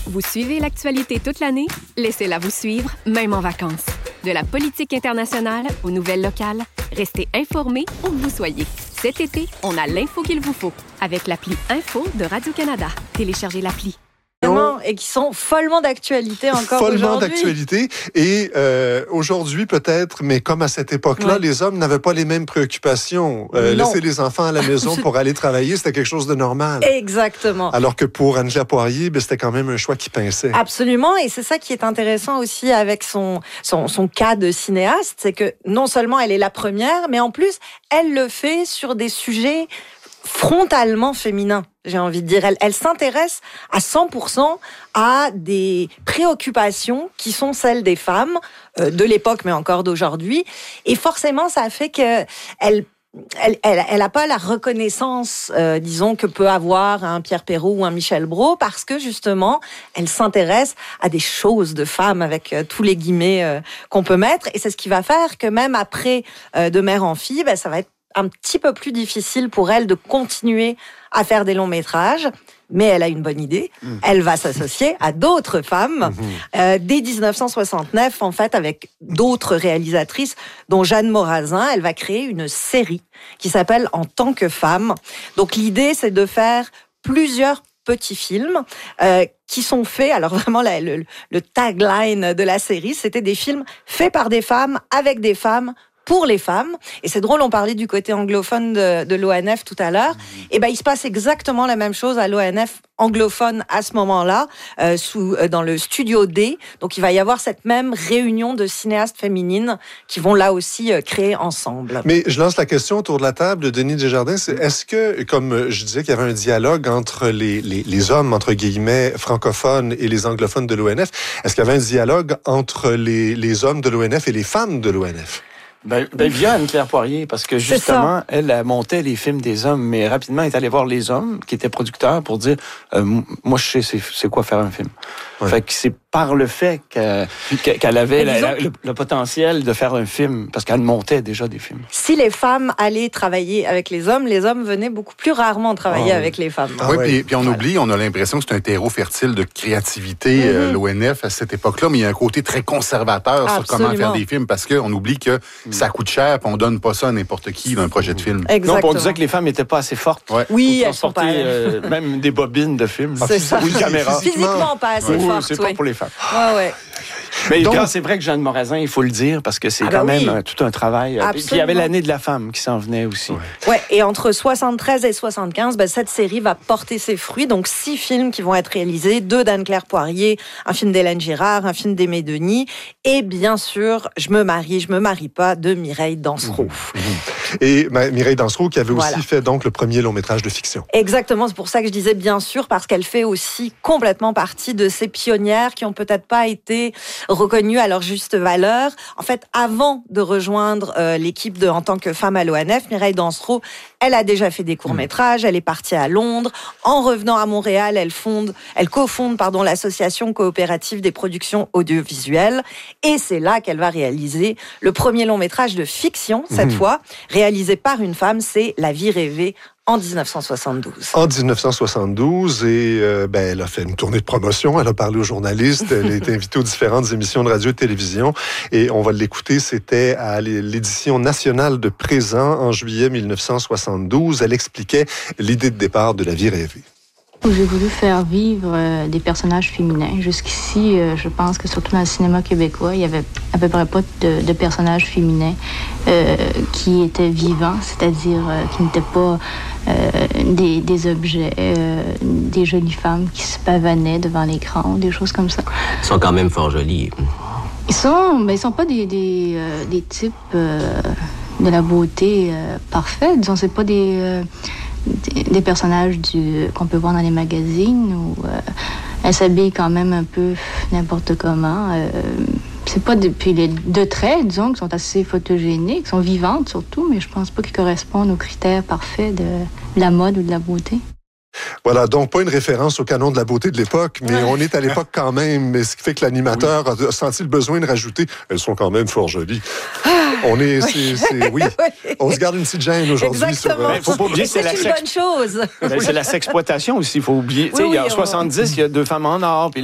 Vous suivez l'actualité toute l'année? Laissez-la vous suivre, même en vacances. De la politique internationale aux nouvelles locales, restez informés où que vous soyez. Cet été, on a l'info qu'il vous faut avec l'appli Info de Radio-Canada. Téléchargez l'appli. Et qui sont follement d'actualité encore aujourd'hui. Follement d'actualité. Et aujourd'hui, peut-être, mais comme à cette époque-là, les hommes n'avaient pas les mêmes préoccupations. Laisser les enfants à la maison pour aller travailler, c'était quelque chose de normal. Exactement. Alors que pour Anne-Claire Poirier, c'était quand même un choix qui pinçait. Absolument. Et c'est ça qui est intéressant aussi avec son cas de cinéaste, c'est que non seulement elle est la première, mais en plus, elle le fait sur des sujets frontalement féminins. J'ai envie de dire, elle s'intéresse à 100% à des préoccupations qui sont celles des femmes de l'époque, mais encore d'aujourd'hui. Et forcément, ça fait que elle a pas la reconnaissance, disons, que peut avoir un Pierre Perrault ou un Michel Brault, parce que justement, elle s'intéresse à des choses de femmes avec tous les guillemets qu'on peut mettre. Et c'est ce qui va faire que même après De mère en fille, ça va être un petit peu plus difficile pour elle de continuer à faire des longs métrages, mais elle a une bonne idée. Elle va s'associer à d'autres femmes dès 1969, en fait, avec d'autres réalisatrices, dont Jeanne Morazin. Elle va créer une série qui s'appelle En tant que femme. Donc l'idée, c'est de faire plusieurs petits films qui sont faits, alors vraiment le tagline de la série, c'était des films faits par des femmes, avec des femmes, pour les femmes. Et c'est drôle, on parlait du côté anglophone de l'ONF tout à l'heure. Et il se passe exactement la même chose à l'ONF anglophone à ce moment-là, dans le studio D. Donc il va y avoir cette même réunion de cinéastes féminines qui vont là aussi créer ensemble. Mais je lance la question autour de la table, Denis Desjardins, est-ce que, comme je disais qu'il y avait un dialogue entre les hommes, entre guillemets, francophones et les anglophones de l'ONF, est-ce qu'il y avait un dialogue entre les hommes de l'ONF et les femmes de l'ONF? Via Anne-Claire Poirier, parce que justement, elle montait les films des hommes, mais rapidement, elle est allée voir les hommes qui étaient producteurs pour dire moi, je sais c'est quoi faire un film. Ouais. Fait que c'est par le fait qu'elle avait le potentiel de faire un film, parce qu'elle montait déjà des films. Si les femmes allaient travailler avec les hommes venaient beaucoup plus rarement travailler avec les femmes. Puis on oublie, on a l'impression que c'est un terreau fertile de créativité, l'ONF, à cette époque-là, mais il y a un côté très conservateur sur comment faire des films, parce qu'on oublie que ça coûte cher, puis on donne pas ça à n'importe qui d'un projet de film. Exactement. Non, on disait que les femmes n'étaient pas assez fortes. Ouais. Oui, elles sont pas... même des bobines de films. C'est ça. Ou de caméras. Physiquement pas assez fortes. C'est pas pour les femmes. Ouais. Mais c'est vrai que Jeanne Morazin, il faut le dire, parce que c'est quand même tout un travail. Puis il y avait l'année de la femme qui s'en venait aussi. Ouais, et entre 73 et 75, cette série va porter ses fruits. Donc 6 films qui vont être réalisés, 2 d'Anne-Claire Poirier, un film d'Hélène Girard, un film d'Aimé Denis, et bien sûr, Je me marie pas de Mireille Dansereau. Et Mireille Dansereau qui avait aussi fait donc le premier long-métrage de fiction. Exactement, c'est pour ça que je disais bien sûr, parce qu'elle fait aussi complètement partie de ces pionnières qui ont peut-être pas été reconnues à leur juste valeur. En fait, avant de rejoindre l'équipe En tant que femme à l'ONF, Mireille Dansereau, elle a déjà fait des courts-métrages, elle est partie à Londres. En revenant à Montréal, elle cofonde l'association coopérative des productions audiovisuelles. Et c'est là qu'elle va réaliser le premier long-métrage de fiction, cette fois, réalisé par une femme, c'est La vie rêvée, en 1972. En 1972, et elle a fait une tournée de promotion, elle a parlé aux journalistes, elle a été invitée aux différentes émissions de radio et de télévision, et on va l'écouter, c'était à l'édition nationale de Présent en juillet 1972. Elle expliquait l'idée de départ de La vie rêvée. J'ai voulu faire vivre des personnages féminins. Jusqu'ici, je pense que surtout dans le cinéma québécois, il n'y avait à peu près pas de personnages féminins qui étaient vivants, c'est-à-dire qui n'étaient pas des objets, des jolies femmes qui se pavanaient devant l'écran, des choses comme ça. Ils sont quand même fort jolis. Ils sont pas des types de la beauté parfaite. Disons, c'est pas des personnages qu'on peut voir dans les magazines où elles s'habillent quand même un peu n'importe comment. C'est pas puis les deux traits, disons, qui sont assez photogéniques, qui sont vivantes surtout, mais je pense pas qu'ils correspondent aux critères parfaits de la mode ou de la beauté. Voilà, donc pas une référence au canon de la beauté de l'époque, mais on est à l'époque quand même, ce qui fait que l'animateur a senti le besoin de rajouter « Elles sont quand même fort jolies ». On est, on se garde une petite gêne aujourd'hui. Exactement. Faut pas oublier, c'est une bonne chose. C'est la sexploitation aussi, il faut oublier. En 70, il y a 2 femmes en or, puis